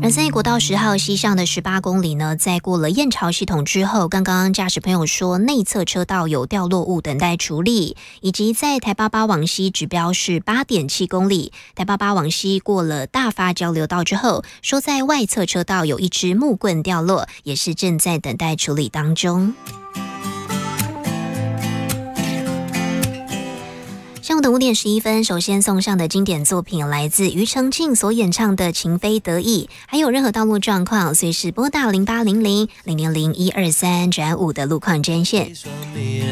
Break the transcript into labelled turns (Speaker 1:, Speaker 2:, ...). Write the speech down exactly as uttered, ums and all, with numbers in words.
Speaker 1: 而在国道十号西上的十八公里呢，在过了燕巢系统之后，刚刚驾驶朋友说内侧车道有掉落物等待处理，以及在台八八往西指标是 八点七公里，台八八往西过了大发交流道之后，说在外侧车道有一只木棍掉落，也是正在等待处理当中。上午的五点十一分，首先送上的经典作品来自庾澄庆所演唱的《情非得已》，还有任何道路状况，随时拨打零八零零零零零一二三转五的路况专线。